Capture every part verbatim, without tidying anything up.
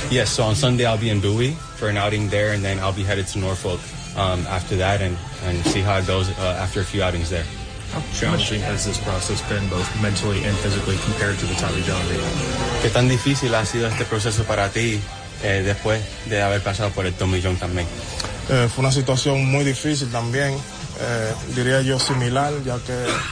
Yes, so on Sunday I'll be in Bowie for an outing there, and then I'll be headed to Norfolk um, after that and, and see how it goes uh, after a few outings there. How challenging has this process been, both mentally and physically, compared to the Tommy John days? ¿Qué tan difícil ha sido este proceso para ti eh, después de haber pasado por el Tommy John también? Eh, fue una situación muy difícil también, eh, diría yo similar, ya que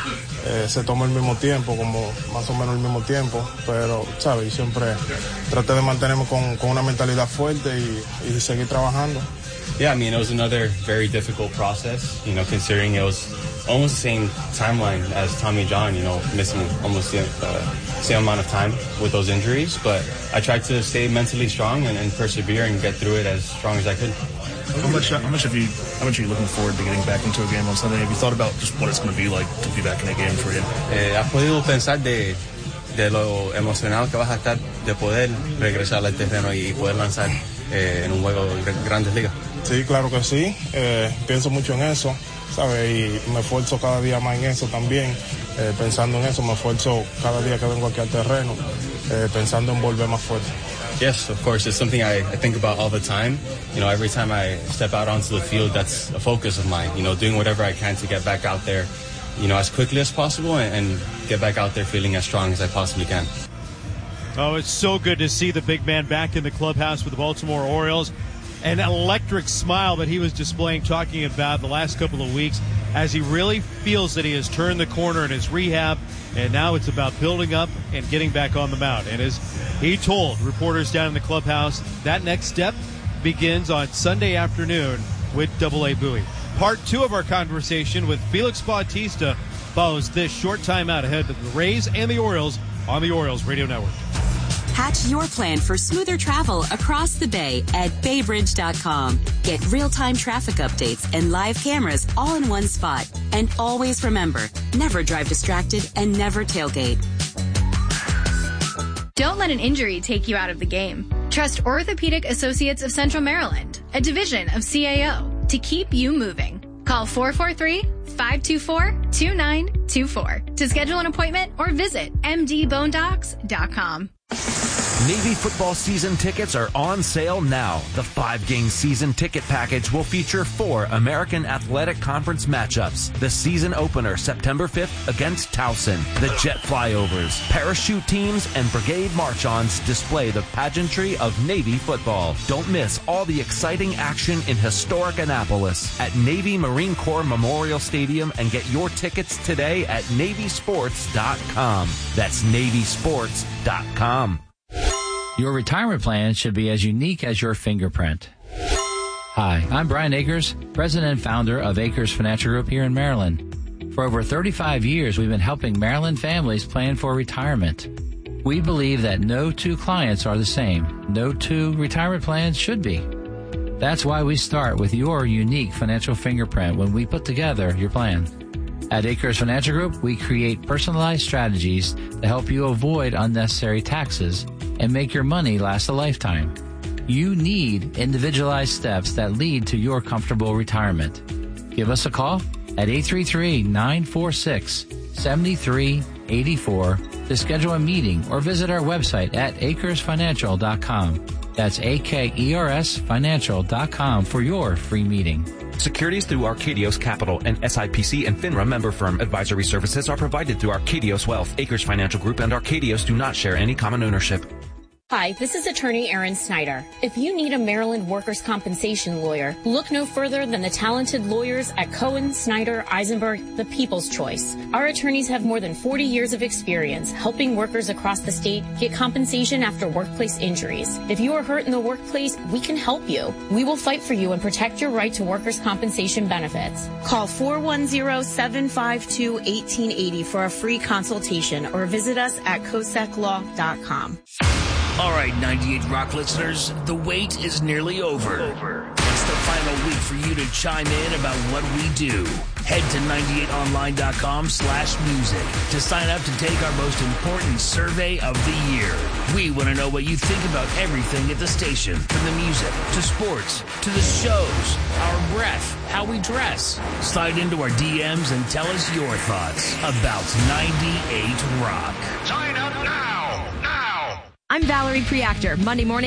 eh, se toma el mismo tiempo, como más o menos el mismo tiempo, pero, ¿sabes? Siempre traté de mantenerme con, con una mentalidad fuerte y, y seguir trabajando. Yeah, I mean, it was another very difficult process, you know, considering it was almost the same timeline as Tommy John, you know, missing almost the uh, same amount of time with those injuries. But I tried to stay mentally strong and, and persevere and get through it as strong as I could. How much, how much have you, how much are you looking forward to getting back into a game on Sunday? Have you thought about just what it's going to be like to be back in a game for you? Eh, ¿Has podido pensar de, de lo emocionado que vas a estar de poder regresar al terreno y poder lanzar eh, en un juego de Grandes Ligas? Sí, claro que sí. Eh, pienso mucho en eso, ¿sabes? Y me esfuerzo cada día más en eso también. Eh, pensando en eso, me esfuerzo cada día que vengo aquí al terreno, eh, pensando en volver más fuerte. Yes, of course. It's something I, I think about all the time. You know, every time I step out onto the field, that's a focus of mine. You know, doing whatever I can to get back out there, you know, as quickly as possible and, and get back out there feeling as strong as I possibly can. Oh, it's so good to see the big man back in the clubhouse with the Baltimore Orioles. An electric smile that he was displaying, talking about the last couple of weeks, as he really feels that he has turned the corner in his rehab, and now it's about building up and getting back on the mound. And as he told reporters down in the clubhouse, that next step begins on Sunday afternoon with Double A Bowie. Part two of our conversation with Felix Bautista follows this short time out ahead of the Rays and the Orioles on the Orioles Radio Network. Hatch your plan for smoother travel across the bay at baybridge dot com. Get real-time traffic updates and live cameras all in one spot. And always remember, never drive distracted and never tailgate. Don't let an injury take you out of the game. Trust Orthopedic Associates of Central Maryland, a division of C A O, to keep you moving. Call four four three, five two four, two nine two four to schedule an appointment or visit m d bone docs dot com. Navy football season tickets are on sale now. The five-game season ticket package will feature four American Athletic Conference matchups. The season opener, September fifth, against Towson. The jet flyovers, parachute teams, and brigade march-ons display the pageantry of Navy football. Don't miss all the exciting action in historic Annapolis at Navy Marine Corps Memorial Stadium, and get your tickets today at navy sports dot com. That's navy sports dot com. Your retirement plan should be as unique as your fingerprint. Hi, I'm Brian Akers, president and founder of Akers Financial Group here in Maryland. For over thirty-five years, we've been helping Maryland families plan for retirement. We believe that no two clients are the same. No two retirement plans should be. That's why we start with your unique financial fingerprint when we put together your plan. At Akers Financial Group, we create personalized strategies to help you avoid unnecessary taxes and make your money last a lifetime. You need individualized steps that lead to your comfortable retirement. Give us a call at eight three three, nine four six, seven three eight four to schedule a meeting, or visit our website at akers financial dot com. That's A K E R S financial dot com for your free meeting. Securities through Arcadios Capital, and S I P C and FINRA member firm. Advisory services are provided through Arcadios Wealth. Akers Financial Group and Arcadios do not share any common ownership. Hi, this is attorney Erin Snyder. If you need a Maryland workers' compensation lawyer, look no further than the talented lawyers at Cohen, Snyder, Eisenberg, the People's Choice. Our attorneys have more than forty years of experience helping workers across the state get compensation after workplace injuries. If you are hurt in the workplace, we can help you. We will fight for you and protect your right to workers' compensation benefits. Call four one zero, seven five two, one eight eight zero for a free consultation, or visit us at cosec law dot com. All right, ninety-eight Rock listeners, the wait is nearly over. over. It's the final week for you to chime in about what we do. Head to ninety-eight online dot com slash music to sign up to take our most important survey of the year. We want to know what you think about everything at the station, from the music to sports to the shows, our breath, how we dress. Slide into our D Ms and tell us your thoughts about ninety-eight Rock. Sign up now! Now! I'm Valerie Preactor. Monday morning